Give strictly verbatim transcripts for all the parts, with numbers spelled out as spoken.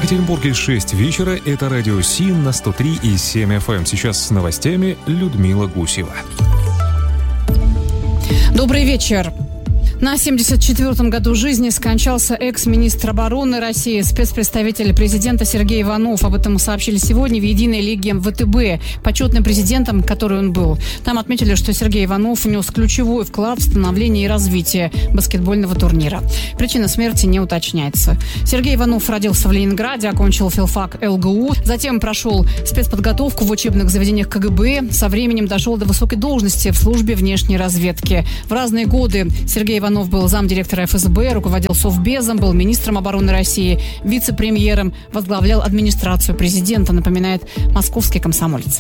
Екатеринбурге шесть вечера. Это радио СИН на сто три и семь эф эм. Сейчас с новостями Людмила Гусева. Добрый вечер. На семьдесят четвёртом году жизни скончался экс-министр обороны России, спецпредставитель президента Сергей Иванов. Об этом сообщили сегодня в Единой лиге вэ тэ бэ, почетным президентом, который он был. Там отметили, что Сергей Иванов внес ключевой вклад в становление и развитие баскетбольного турнира. Причина смерти не уточняется. Сергей Иванов родился в Ленинграде, окончил филфак эл гэ у, затем прошел спецподготовку в учебных заведениях ка гэ бэ, со временем дошел до высокой должности в службе внешней разведки. В разные годы Сергей Иванов Иванов был замдиректора эф эс бэ, руководил Совбезом, был министром обороны России, вице-премьером, возглавлял администрацию президента, напоминает московский комсомолец.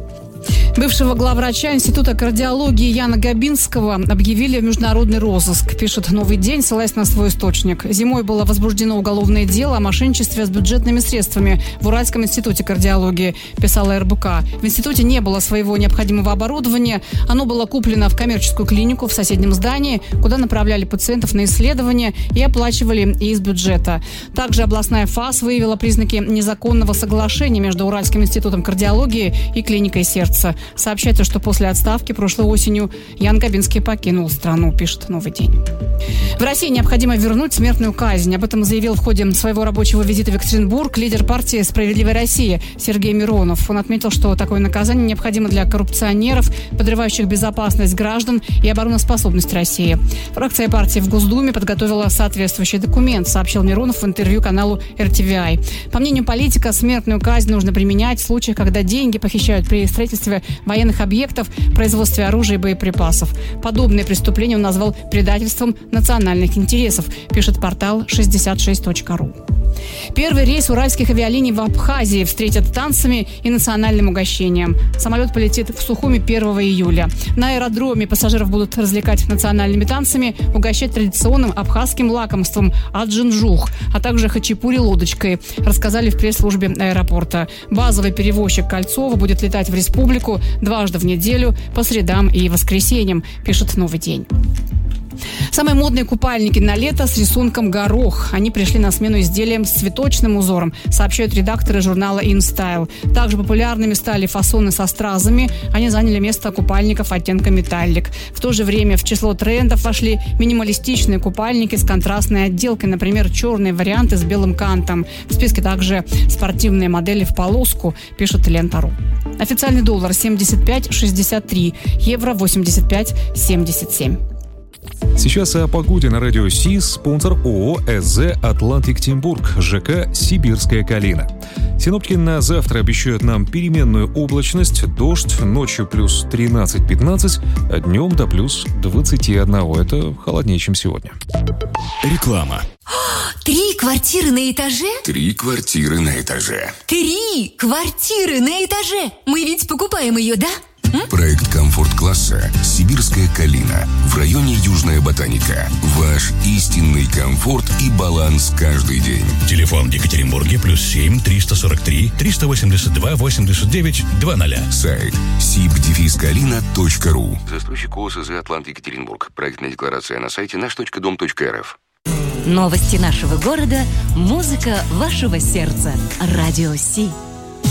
Бывшего главврача Института кардиологии Яна Габинского объявили в международный розыск, пишет «Новый день», ссылаясь на свой источник. Зимой было возбуждено уголовное дело о мошенничестве с бюджетными средствами в Уральском институте кардиологии, писала эр бэ ка. В институте не было своего необходимого оборудования. Оно было куплено в коммерческую клинику в соседнем здании, куда направляли пациентов на исследования и оплачивали из бюджета. Также областная ФАС выявила признаки незаконного соглашения между Уральским институтом кардиологии и клиникой сердца. Сообщается, что после отставки прошлой осенью Ян Габинский покинул страну, пишет «Новый день». В России необходимо вернуть смертную казнь. Об этом заявил в ходе своего рабочего визита в Екатеринбург лидер партии «Справедливая Россия» Сергей Миронов. Он отметил, что такое наказание необходимо для коррупционеров, подрывающих безопасность граждан и обороноспособность России. Фракция партии в Госдуме подготовила соответствующий документ, сообщил Миронов в интервью каналу эр тэ вэ ай. По мнению политика, смертную казнь нужно применять в случаях, когда деньги похищают при строительстве военных объектов, производстве оружия и боеприпасов. Подобное преступление он назвал предательством национальных интересов, пишет портал шестьдесят шесть точка ру. Первый рейс уральских авиалиний в Абхазии встретят танцами и национальным угощением. Самолет полетит в Сухуми первого июля. На аэродроме пассажиров будут развлекать национальными танцами, угощать традиционным абхазским лакомством аджинжух, а также хачапури лодочкой, рассказали в пресс-службе аэропорта. Базовый перевозчик Кольцово будет летать в республику дважды в неделю по средам и воскресеньям, пишет «Новый день». Самые модные купальники на лето с рисунком горох. Они пришли на смену изделиям с цветочным узором, сообщают редакторы журнала InStyle. Также популярными стали фасоны со стразами. Они заняли место купальников оттенка металлик. В то же время в число трендов вошли минималистичные купальники с контрастной отделкой, например, черные варианты с белым кантом. В списке также спортивные модели в полоску, пишет Лента.ру. Официальный доллар семьдесят пять шестьдесят три, евро восемьдесят пять семьдесят семь. Сейчас о погоде на радио СИС, спонсор ООО эс зэ «Атлант Екатеринбург», ЖК «Сибирская Калина». Синоптики на завтра обещают нам переменную облачность, дождь, ночью плюс тринадцать-пятнадцать, а днем до плюс двадцать один. Это холоднее, чем сегодня. Реклама. Три квартиры на этаже? Три квартиры на этаже. Три квартиры на этаже! Мы ведь покупаем ее, да? Проект комфорт-класса «Сибирская Калина» в районе Южная Ботаника. Ваш истинный комфорт и баланс каждый день. Телефон в Екатеринбурге плюс семь триста сорок три триста восемьдесят два восемьдесят девять двадцать. Сайт сиб дефис калина точка ру. Застройщик ООО эс зэ «Атлант Екатеринбург». Проектная декларация на сайте наш точка дом точка эр эф. Новости нашего города, музыка вашего сердца. Радио Си.